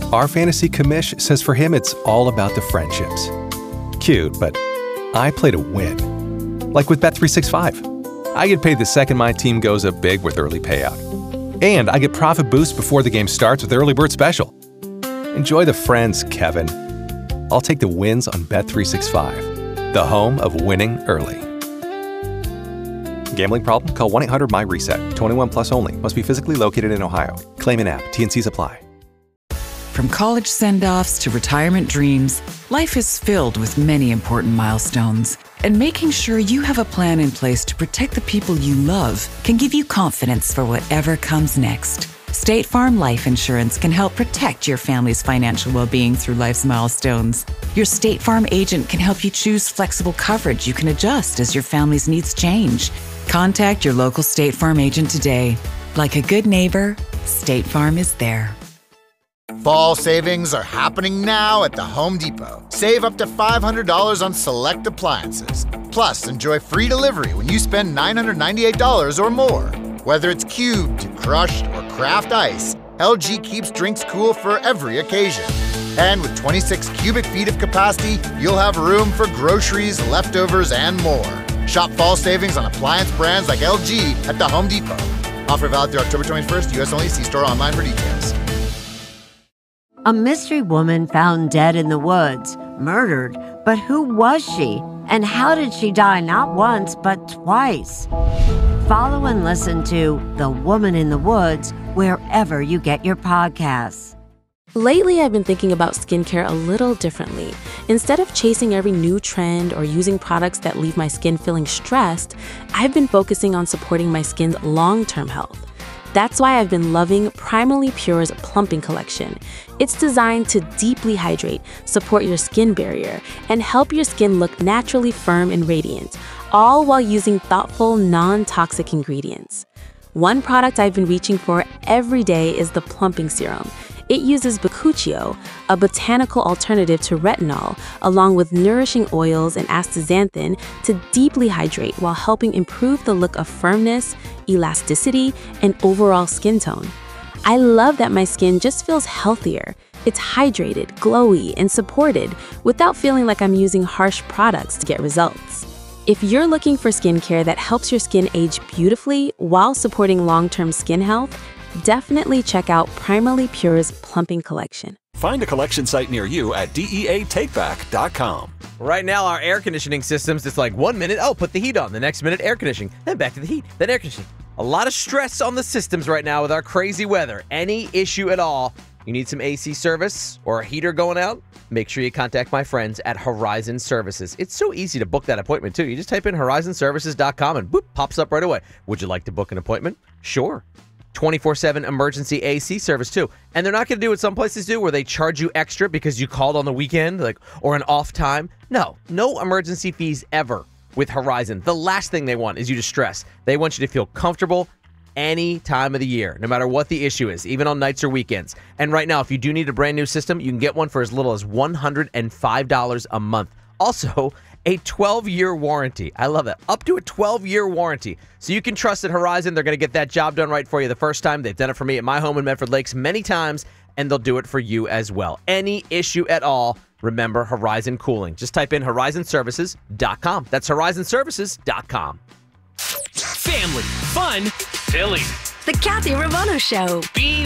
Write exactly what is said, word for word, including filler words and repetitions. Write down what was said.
Our fantasy commish says for him it's all about the friendships. Cute, but I play to win. Like with Bet three sixty-five. I get paid the second my team goes up big with early payout. And I get profit boost before the game starts with Early Bird Special. Enjoy the friends, Kevin. I'll take the wins on Bet three sixty-five, the home of winning early. Gambling problem? Call one eight hundred M Y reset. twenty-one plus only. Must be physically located in Ohio. Claim in app. T and Cs apply. From college send-offs to retirement dreams, life is filled with many important milestones. And making sure you have a plan in place to protect the people you love can give you confidence for whatever comes next. State Farm Life Insurance can help protect your family's financial well-being through life's milestones. Your State Farm agent can help you choose flexible coverage you can adjust as your family's needs change. Contact your local State Farm agent today. Like a good neighbor, State Farm is there. Fall savings are happening now at the Home Depot. Save up to five hundred dollars on select appliances. Plus, enjoy free delivery when you spend nine hundred ninety-eight dollars or more. Whether it's cubed, crushed, or craft ice, L G keeps drinks cool for every occasion. And with twenty-six cubic feet of capacity, you'll have room for groceries, leftovers, and more. Shop fall savings on appliance brands like L G at the Home Depot. Offer valid through October twenty-first, U S only. See store online for details. A mystery woman found dead in the woods, murdered. But who was she? And how did she die not once, but twice? Follow and listen to The Woman in the Woods wherever you get your podcasts. Lately, I've been thinking about skincare a little differently. Instead of chasing every new trend or using products that leave my skin feeling stressed, I've been focusing on supporting my skin's long-term health. That's why I've been loving Primally Pure's Plumping Collection. It's designed to deeply hydrate, support your skin barrier, and help your skin look naturally firm and radiant, all while using thoughtful, non-toxic ingredients. One product I've been reaching for every day is the Plumping Serum. It uses bakuchiol, a botanical alternative to retinol, along with nourishing oils and astaxanthin to deeply hydrate while helping improve the look of firmness, elasticity, and overall skin tone. I love that my skin just feels healthier. It's hydrated, glowy, and supported without feeling like I'm using harsh products to get results. If you're looking for skincare that helps your skin age beautifully while supporting long-term skin health, definitely check out Primally Pure's Plumping Collection. Find a collection site near you at D E A takeback dot com. Right now, our air conditioning systems, it's like one minute, oh, put the heat on. The next minute, air conditioning. Then back to the heat. Then air conditioning. A lot of stress on the systems right now with our crazy weather. Any issue at all, you need some A C service or a heater going out? Make sure you contact my friends at Horizon Services. It's so easy to book that appointment, too. You just type in horizon services dot com and boop, pops up right away. Would you like to book an appointment? Sure. twenty-four seven emergency A C service, too. And they're not going to do what some places do where they charge you extra because you called on the weekend like or an off time. No, no emergency fees ever with Horizon. The last thing they want is you to stress. They want you to feel comfortable any time of the year, no matter what the issue is, even on nights or weekends. And right now, if you do need a brand new system, you can get one for as little as one hundred five dollars a month. Also, a twelve-year warranty. I love that. Up to a twelve-year warranty. So you can trust that Horizon, they're going to get that job done right for you the first time. They've done it for me at my home in Medford Lakes many times, and they'll do it for you as well. Any issue at all, remember Horizon Cooling. Just type in horizon services dot com. That's horizon services dot com. Family, fun, silly. The Kathy Ravano Show. Be